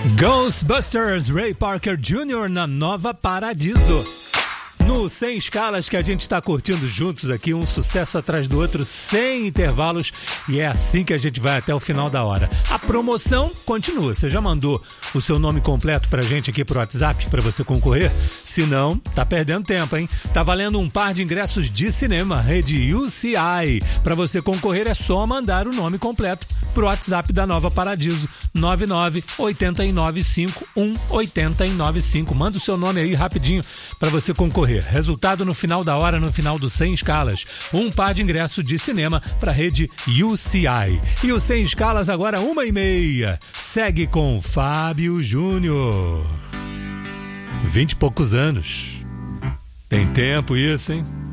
Ghostbusters, Ray Parker Jr. na Nova Paradiso. No 100 escalas que a gente está curtindo juntos aqui, um sucesso atrás do outro, sem intervalos, e é assim que a gente vai até o final da hora. A promoção continua. Você já mandou o seu nome completo pra gente aqui pro WhatsApp para você concorrer? Se não, tá perdendo tempo, hein? Tá valendo um par de ingressos de cinema, rede UCI. Para você concorrer é só mandar o nome completo pro WhatsApp da Nova Paradiso, 998951895. Manda o seu nome aí rapidinho para você concorrer. Resultado no final da hora, no final do 100 escalas. Um par de ingresso de cinema para a rede UCI. E o 100 escalas agora 1h30. Segue com Fábio Júnior. 20 e poucos anos. Tem tempo isso, hein?